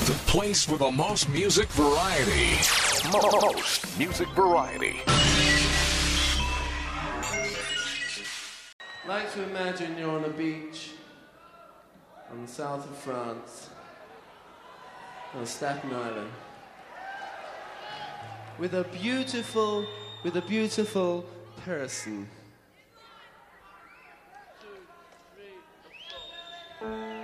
The place with the most music variety. Most music variety. I'd like to imagine you're on a beach on the south of France, on Staten Island, with a beautiful person.